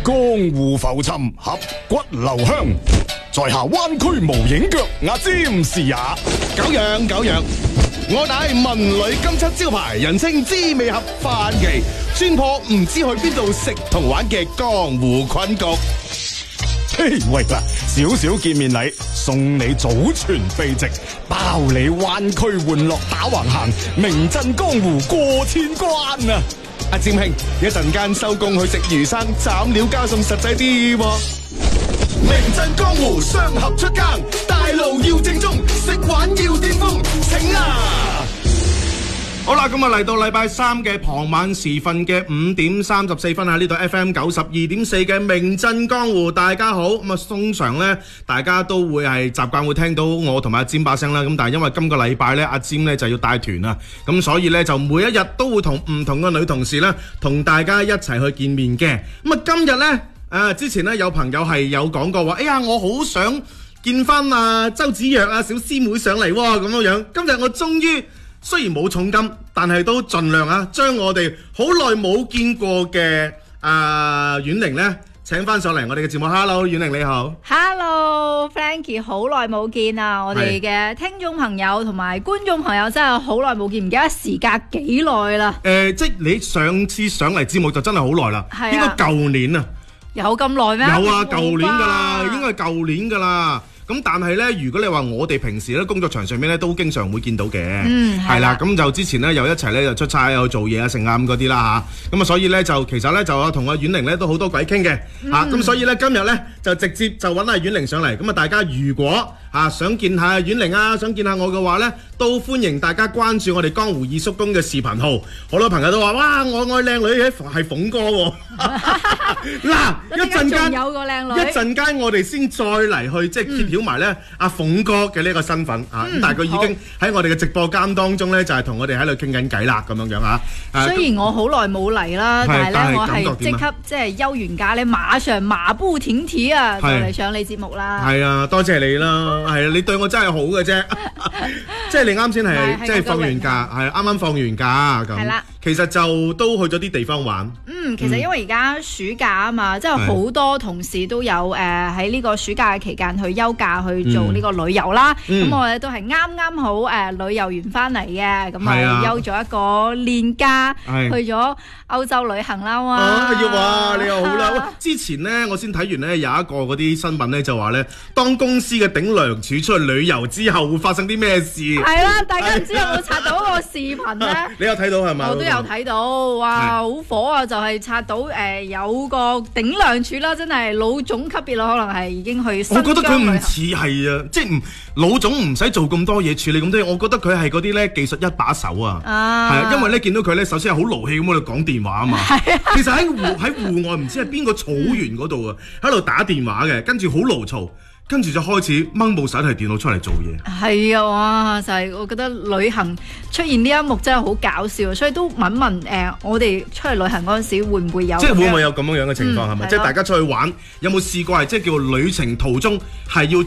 江湖浮沉，俠骨留香，在下灣區無影腳，阿占士也。 久仰，我乃文旅金漆招牌，人稱滋味俠范奇，專破唔知去邊度食同玩嘅江湖困局。 嘿，喂嗱，少少見面禮，送你祖傳秘籍，包你灣區玩樂打橫行，名震江湖過千關啊！ 阿占兄，一陣間收工去食魚生，斬料加餸實際啲喎。名震江湖雙俠出更，大路要正宗，食玩要巔峰，請啊！好啦，咁啊嚟到禮拜三嘅傍晚時分嘅5點34分啊，呢度 FM 92.4嘅名震江湖，大家好。咁啊，通常呢，大家都會係習慣會聽到我同埋阿占把聲啦。咁但係因為今個禮拜呢，阿占呢就要帶團啦，咁所以呢，就每一日都會同唔同嘅女同事呢，同大家一齊去見面嘅。咁啊，今日呢，之前呢，有朋友係有講過話，哎呀，我好想見翻啊周芷若啊小師妹上嚟喎，咁樣。今日我終於雖然冇重金，但係都盡量啊，將我哋好耐冇見過嘅婉玲呢請翻上嚟我哋嘅節目。Hello， 婉玲你好。 Hello，Frankie， 好耐冇見啊！我哋嘅聽眾朋友同埋觀眾朋友真係好耐冇見，唔記得時隔幾耐啦。 即係你上次上嚟節目就真係好耐啦，應該舊年啊。 有咁耐咩？ 有啊，舊年㗎啦，應該係舊年㗎啦。咁但係呢，如果你話我哋平時咧工作場上面咧都經常會見到嘅，係啦。咁就之前呢，又一齊咧就出差又做嘢啊成啊咁嗰啲啦嚇。咁啊所以呢，就其實呢，就同阿婉玲呢都好多鬼傾嘅嚇。咁所以呢，今日呢，就直接就揾阿婉玲上嚟。咁啊大家如果想見下婉玲啊，想見下我嘅話呢，都歡迎大家關注我哋江湖二叔公嘅視頻號。好多朋友都話：哇，我愛靚女係鳳哥喎。嗱，一陣間有個靚女，一陣間我哋先再嚟去即係揭曉埋咧阿鳳哥嘅呢個身份啊。咁但係佢已經喺我哋嘅直播間當中咧，就係同我哋喺度傾緊偈啦，咁樣啊。 雖然我好耐冇嚟啦，但係咧我係即刻即係休完假咧，馬上馬不停蹄啊，就嚟上你節目啦。 係啊，多謝你啦。係啊，你對我真係好嘅啫。即係你啱先係即係放完假，係啱啱放完假咁。係啦。其實就都去咗啲地方玩。 其實因為而家暑假啊嘛，即係好多同事都有喺呢個暑假嘅期間去休假去做呢個旅遊啦。咁我哋都係啱好旅遊完翻嚟嘅，咁啊休咗一個年假，去咗歐洲旅行啦。 哇！你又好啦。之前呢，我先睇完呢有一個嗰啲新聞呢，就話呢，當公司嘅頂梁柱出去旅遊之後會發生啲咩事？ 係啦，大家唔知有冇刷到個視頻呢？ 你有睇到係咪？ 我都有睇到，哇，好火啊！就係刷到有個頂梁柱啦，真係老總級別咯，可能係已經去新疆。我覺得佢唔似係啊，即係老總唔使做咁多嘢，處理咁多嘢。我覺得佢係嗰啲咧技術一把手啊，係啊，因為咧見到佢咧，首先係好勞氣咁喺度講電話啊嘛。其實喺戶外唔知係邊個草原嗰度啊，喺度打電話嘅，跟住好勞嘈。跟住就開始掹部手提電腦出嚟做嘢。係啊， 哇！就係我覺得旅行出現呢一幕真係好搞笑，所以都問我哋出去旅行嗰陣時會唔會有？即係會唔會有咁樣嘅情況係咪？即係大家出去玩有冇試過係即係叫旅程途中係要